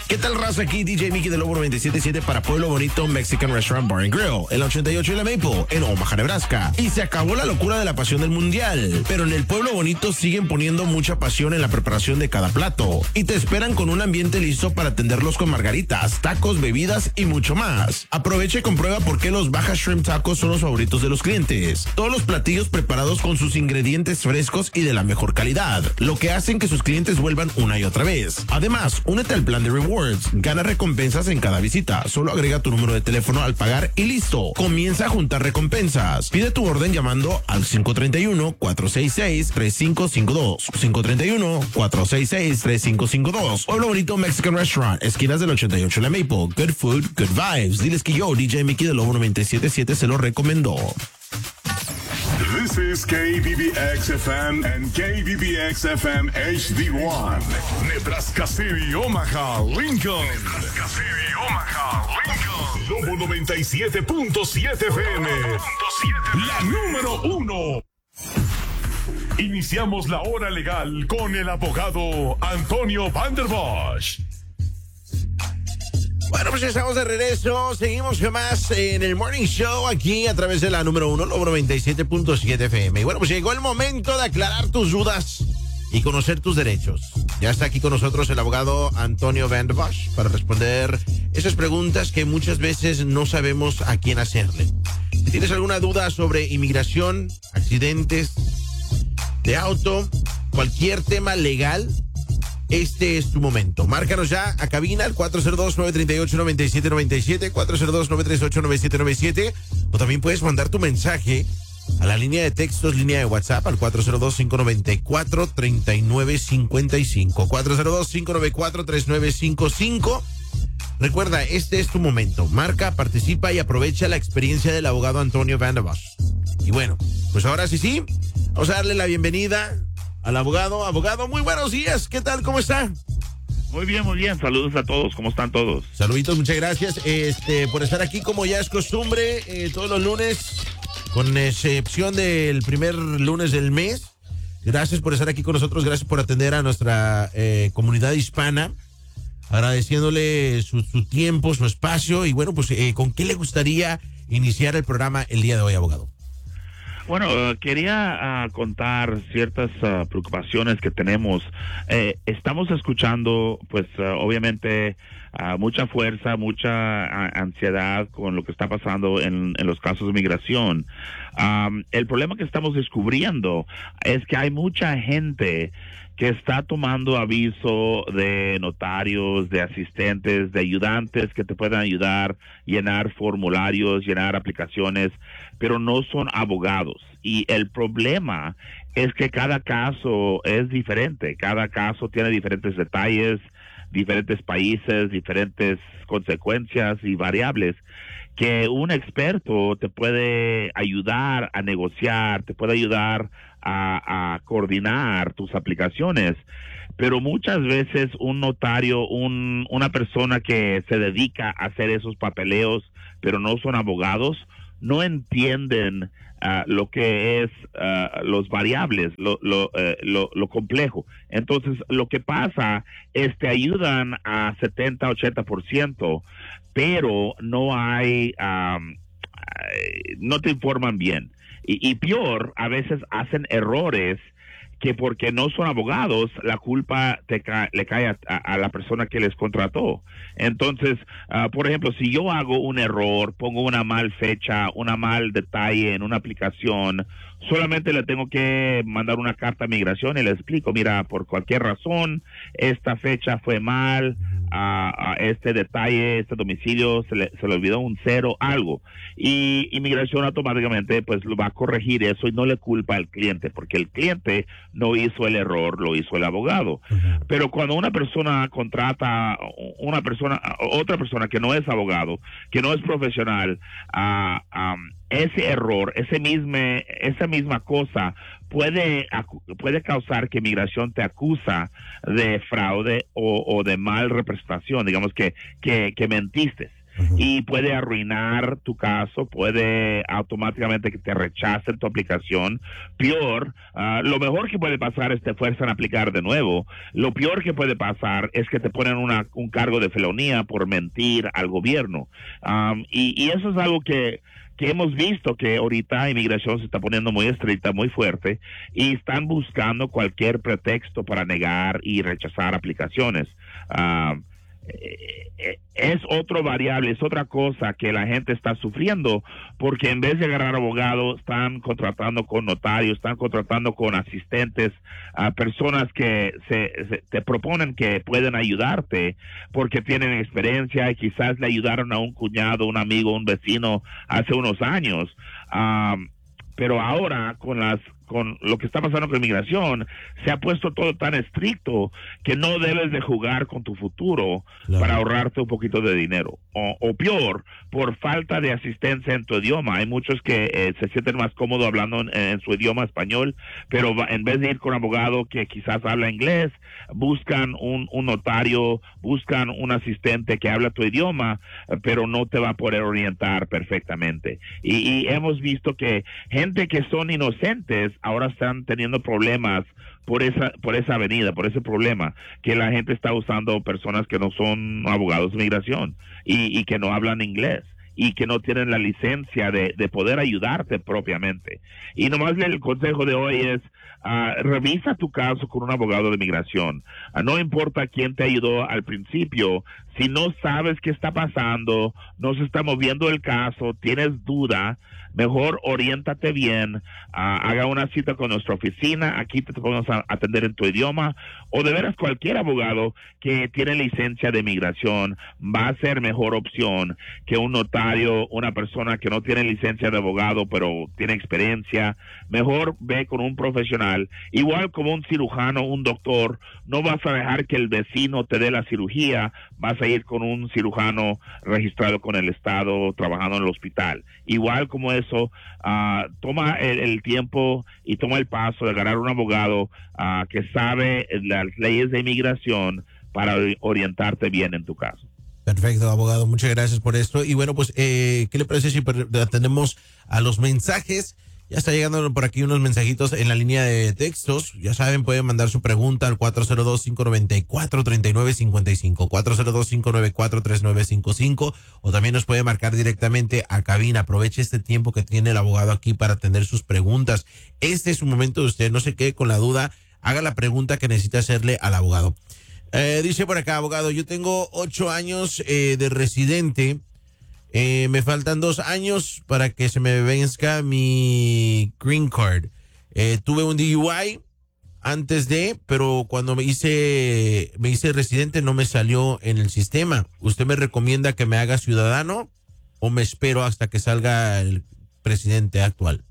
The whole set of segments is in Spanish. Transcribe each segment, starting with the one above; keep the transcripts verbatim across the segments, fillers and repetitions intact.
¿Qué tal, raza? Aquí D J Mickey de Lobo noventa y siete punto siete para Pueblo Bonito Mexican Restaurant Bar and Grill, el ochenta y ocho y la Maple, en Omaha, Nebraska. Y se acabó la locura de la pasión del mundial, pero en el Pueblo Bonito siguen poniendo mucha pasión en la preparación de cada plato y te esperan con un ambiente listo para atenderlos con margaritas, tacos, bebidas y mucho más. Aprovecha y comprueba por qué los Baja Shrimp Tacos son los favoritos de los clientes. Todos los platillos preparados con sus ingredientes frescos y de la mejor calidad, lo que hacen que sus clientes vuelvan una y otra vez. Además, únete al plan de Rewards. Gana recompensas en cada visita. Solo agrega tu número de teléfono al pagar y listo. Comienza a juntar recompensas. Pide tu orden llamando al cinco tres uno, cuatro seis seis, tres cinco cinco dos. cinco tres uno, cuatro seis seis, tres cinco cinco dos. Pueblo Bonito Mexican Restaurant, esquinas del ochenta y ocho La Maple. Good food, good vibes. Diles que yo, D J Mickey de Lobo noventa y siete punto siete, se lo recomendó. This is K B B X F M and K B B X F M H D one. Nebraska City, Omaha, Lincoln. Nebraska City, Omaha, Lincoln. Lobo noventa y siete punto siete F M. La número uno. Iniciamos la hora legal con el abogado Antonio Van der Bosch. Bueno, pues ya estamos de regreso. Seguimos con más en el Morning Show aquí a través de la número uno, Lobo noventa y siete punto siete F M. Y bueno, pues llegó el momento de aclarar tus dudas y conocer tus derechos. Ya está aquí con nosotros el abogado Antonio Van der Bosch para responder esas preguntas que muchas veces no sabemos a quién hacerle. Si tienes alguna duda sobre inmigración, accidentes de auto, cualquier tema legal, este es tu momento. Márcanos ya a cabina al cuatro cero dos, nueve tres ocho, nueve siete nueve siete, cuatro cero dos, nueve tres ocho, nueve siete nueve siete, o también puedes mandar tu mensaje a la línea de textos, línea de WhatsApp al cuatro cero dos, cinco nueve cuatro, tres nueve cinco cinco, cuatro cero dos, cinco nueve cuatro, tres nueve cinco cinco. Recuerda, este es tu momento. Marca, participa y aprovecha la experiencia del abogado Antonio Van der Bosch. Y bueno, pues ahora sí, sí, vamos a darle la bienvenida al abogado. Abogado, muy buenos días. ¿Qué tal? ¿Cómo está? Muy bien, muy bien. Saludos a todos. ¿Cómo están todos? Saluditos, muchas gracias este, por estar aquí como ya es costumbre eh, todos los lunes, con excepción del primer lunes del mes. Gracias por estar aquí con nosotros. Gracias por atender a nuestra eh, comunidad hispana. Agradeciéndole su, su tiempo, su espacio. Y bueno, pues, eh, ¿con qué le gustaría iniciar el programa el día de hoy, abogado? Bueno, uh, quería uh, contar ciertas uh, preocupaciones que tenemos. Eh, estamos escuchando, pues, uh, obviamente, uh, mucha fuerza, mucha uh, ansiedad con lo que está pasando en, en los casos de migración. Um, el problema que estamos descubriendo es que hay mucha gente que está tomando aviso de notarios, de asistentes, de ayudantes que te puedan ayudar, llenar formularios, llenar aplicaciones, pero no son abogados. Y el problema es que cada caso es diferente, cada caso tiene diferentes detalles, diferentes países, diferentes consecuencias y variables, que un experto te puede ayudar a negociar, te puede ayudar a, a coordinar tus aplicaciones, pero muchas veces un notario, un, una persona que se dedica a hacer esos papeleos, pero no son abogados, no entienden uh, lo que es uh, los variables, lo, lo, uh, lo, lo complejo. Entonces, lo que pasa es que te ayudan a setenta, ochenta por ciento, pero no hay, um, no te informan bien. Y, y peor, a veces hacen errores que porque no son abogados, la culpa te ca le cae a, a, a la persona que les contrató. Entonces, uh, por ejemplo, si yo hago un error, pongo una mal fecha, una mal detalle en una aplicación, solamente le tengo que mandar una carta a migración y le explico, mira, por cualquier razón, esta fecha fue mal, a, a este detalle, este domicilio, se le, se le olvidó un cero, algo. Y inmigración automáticamente pues lo va a corregir eso y no le culpa al cliente, porque el cliente no hizo el error, lo hizo el abogado. Uh-huh. Pero cuando una persona contrata una persona, otra persona que no es abogado, que no es profesional, uh, um, ese error, ese misme, esa misma cosa puede, puede causar que migración te acusa de fraude o, o de mal representación, digamos que, que, que mentiste. Uh-huh. Y puede arruinar tu caso, puede automáticamente que te rechacen tu aplicación. Peor, uh, lo mejor que puede pasar es que te fuerzan a aplicar de nuevo. Lo peor que puede pasar es que te ponen una, un cargo de felonía por mentir al gobierno. Um, y, y eso es algo que que hemos visto que ahorita inmigración se está poniendo muy estricta, muy fuerte, y están buscando cualquier pretexto para negar y rechazar aplicaciones. Uh, es otro variable, es otra cosa que la gente está sufriendo, porque en vez de agarrar abogados, están contratando con notarios, están contratando con asistentes, a personas que se, se, te proponen que pueden ayudarte porque tienen experiencia y quizás le ayudaron a un cuñado, un amigo, un vecino hace unos años. Um, pero ahora con las con lo que está pasando con inmigración, se ha puesto todo tan estricto que no debes de jugar con tu futuro, claro, para ahorrarte un poquito de dinero. O, o peor, por falta de asistencia en tu idioma. Hay muchos que eh, se sienten más cómodos hablando en, en su idioma español, pero va, en vez de ir con un abogado que quizás habla inglés, buscan un, un notario, buscan un asistente que habla tu idioma, pero no te va a poder orientar perfectamente. Y, y hemos visto que gente que son inocentes ahora están teniendo problemas por esa por esa avenida, por ese problema, que la gente está usando personas que no son abogados de migración y, y que no hablan inglés y que no tienen la licencia de, de poder ayudarte propiamente. Y nomás el consejo de hoy es, uh, revisa tu caso con un abogado de migración. Uh, no importa quién te ayudó al principio, si no sabes qué está pasando, no se está moviendo el caso, tienes duda, mejor oriéntate bien, uh, haga una cita con nuestra oficina, aquí te podemos atender en tu idioma, o de veras cualquier abogado que tiene licencia de migración va a ser mejor opción que un notario, una persona que no tiene licencia de abogado pero tiene experiencia. Mejor ve con un profesional, igual como un cirujano, un doctor. No vas a dejar que el vecino te dé la cirugía, vas a ir con un cirujano registrado con el estado, trabajando en el hospital. Igual como eso, uh, toma el, el tiempo y toma el paso de agarrar un abogado uh, que sabe las leyes de inmigración para orientarte bien en tu caso. Perfecto, abogado, muchas gracias por esto. Y bueno, pues, eh, ¿qué le parece si atendemos a los mensajes? Ya está llegando por aquí unos mensajitos en la línea de textos. Ya saben, pueden mandar su pregunta al cuatro cero dos, cinco nueve cuatro, tres nueve cinco cinco, cuatro cero dos, cinco nueve cuatro, tres nueve cinco cinco, o también nos puede marcar directamente a cabina. Aproveche este tiempo que tiene el abogado aquí para atender sus preguntas. Este es un momento de usted, no se quede con la duda, haga la pregunta que necesita hacerle al abogado. Eh, dice por acá, abogado, yo tengo ocho años eh, de residente. Eh, me faltan dos años para que se me venzca mi green card. Eh, tuve un D U I antes de, pero cuando me hice, me hice residente no me salió en el sistema. ¿Usted me recomienda que me haga ciudadano o me espero hasta que salga el presidente actual?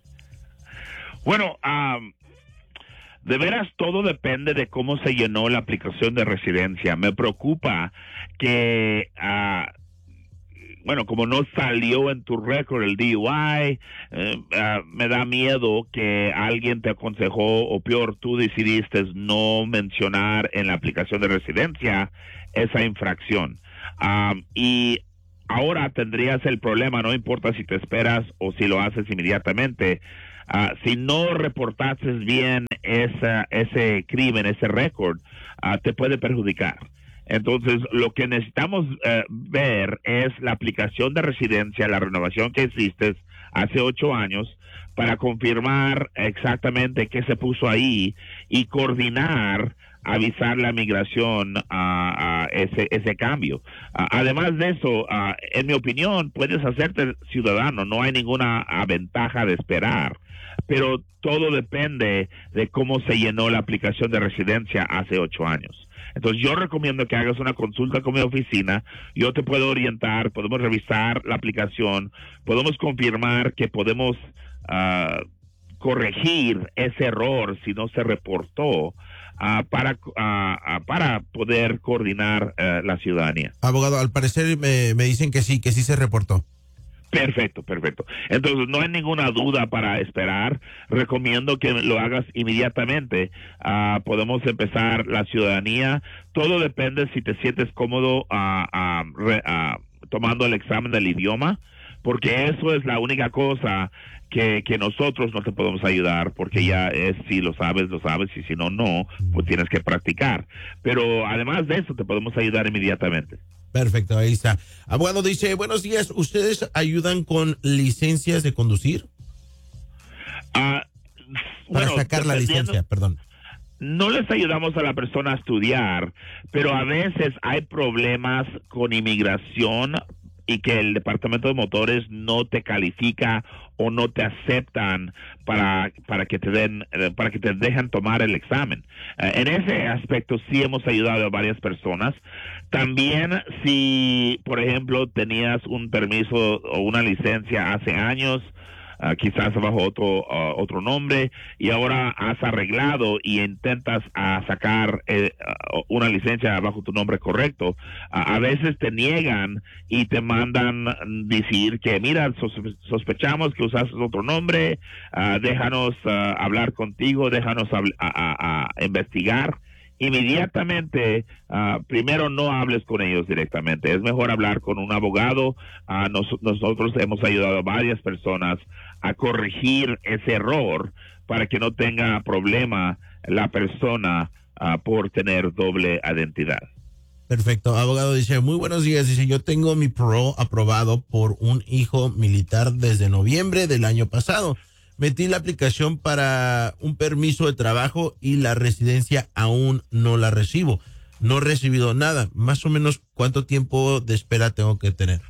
Bueno, um, de veras todo depende de cómo se llenó la aplicación de residencia. Me preocupa que... Uh, bueno, como no salió en tu récord el D U I, eh, uh, me da miedo que alguien te aconsejó, o peor, tú decidiste no mencionar en la aplicación de residencia esa infracción. Um, y ahora tendrías el problema, no importa si te esperas o si lo haces inmediatamente. Uh, si no reportaste bien esa, ese crimen, ese récord, uh, te puede perjudicar. Entonces, lo que necesitamos uh, ver es la aplicación de residencia, la renovación que hiciste hace ocho años, para confirmar exactamente qué se puso ahí y coordinar, avisar la migración a uh, uh, ese ese cambio. Uh, además de eso, uh, en mi opinión, puedes hacerte ciudadano, no hay ninguna uh, ventaja de esperar, pero todo depende de cómo se llenó la aplicación de residencia hace ocho años. Entonces yo recomiendo que hagas una consulta con mi oficina, yo te puedo orientar, podemos revisar la aplicación, podemos confirmar que podemos uh, corregir ese error si no se reportó, uh, para, uh, uh, para poder coordinar uh, la ciudadanía. Abogado, al parecer me, me dicen que sí, que sí se reportó. Perfecto, perfecto. Entonces, no hay ninguna duda para esperar. Recomiendo que lo hagas inmediatamente. Uh, podemos empezar la ciudadanía. Todo depende si te sientes cómodo uh, uh, re, uh, tomando el examen del idioma, porque eso es la única cosa que, que nosotros no te podemos ayudar, porque ya es si lo sabes, lo sabes, y si no, no, pues tienes que practicar. Pero además de eso, te podemos ayudar inmediatamente. Perfecto, ahí está. Abogado dice, buenos días, ¿ustedes ayudan con licencias de conducir? Ah, Para bueno, sacar la dependiendo- licencia, perdón. No les ayudamos a la persona a estudiar, pero a veces hay problemas con inmigración y que el departamento de motores no te califica o no te aceptan para para que te den eh, para que te dejen tomar el examen. Eh, en ese aspecto sí hemos ayudado a varias personas. También si, por ejemplo, tenías un permiso o una licencia hace años, Uh, quizás bajo otro uh, otro nombre, y ahora has arreglado y intentas uh, sacar eh, uh, una licencia bajo tu nombre correcto, uh, a veces te niegan y te mandan decir que mira, sos- sospechamos que usaste otro nombre, uh, déjanos uh, hablar contigo, déjanos habl- a, a- a investigar. Inmediatamente, uh, primero no hables con ellos directamente. Es mejor hablar con un abogado. Uh, nos- nosotros hemos ayudado a varias personas a corregir ese error para que no tenga problema la persona uh, por tener doble identidad. Perfecto, abogado dice, muy buenos días, dice, yo tengo mi parole aprobado por un hijo militar desde noviembre del año pasado. Metí la aplicación para un permiso de trabajo y la residencia aún no la recibo. No he recibido nada. Más o menos, ¿cuánto tiempo de espera tengo que tener?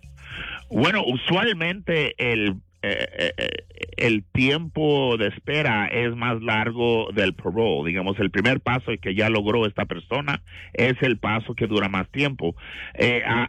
Bueno, usualmente el eh, eh, el tiempo de espera es más largo del parole. Digamos, el primer paso que ya logró esta persona es el paso que dura más tiempo. Eh, ah,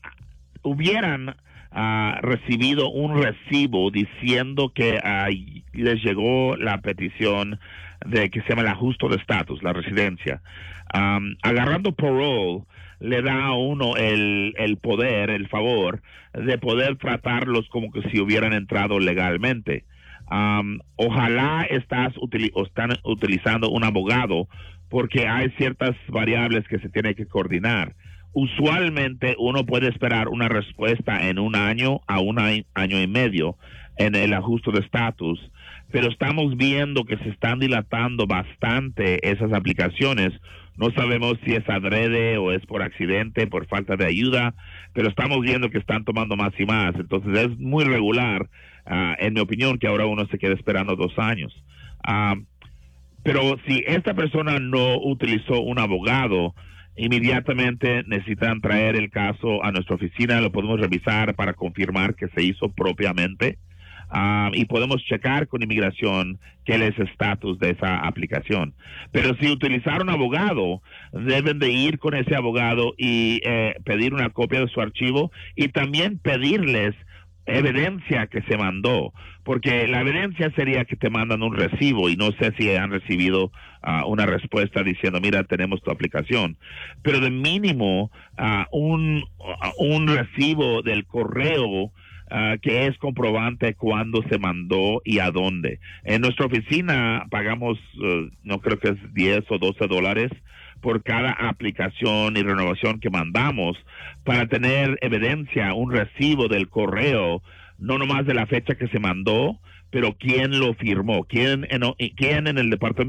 hubieran ah, recibido un recibo diciendo que ah, les llegó la petición de que se llama el ajuste de estatus, la residencia. Um, agarrando parole le da a uno el, el poder, el favor de poder tratarlos como que si hubieran entrado legalmente. Um, ojalá estás utili- o están utilizando un abogado, porque hay ciertas variables que se tienen que coordinar. Usualmente uno puede esperar una respuesta en un año a un a- año y medio en el ajuste de estatus, pero estamos viendo que se están dilatando bastante esas aplicaciones. No sabemos si es adrede o es por accidente, por falta de ayuda, pero estamos viendo que están tomando más y más. Entonces es muy regular, uh, en mi opinión, que ahora uno se quede esperando dos años. Uh, pero si esta persona no utilizó un abogado, inmediatamente necesitan traer el caso a nuestra oficina, lo podemos revisar para confirmar que se hizo propiamente. Uh, y podemos checar con inmigración qué es el estatus de esa aplicación. Pero si utilizaron abogado, deben de ir con ese abogado y eh, pedir una copia de su archivo y también pedirles evidencia que se mandó, porque la evidencia sería que te mandan un recibo y no sé si han recibido uh, una respuesta diciendo, mira, tenemos tu aplicación, pero de mínimo uh, un, uh, un recibo del correo Uh, que es comprobante cuándo se mandó y a dónde. En nuestra oficina pagamos, uh, no creo que es diez o doce dólares por cada aplicación y renovación que mandamos para tener evidencia, un recibo del correo, no nomás de la fecha que se mandó, pero quién lo firmó, quién en, quién en el departamento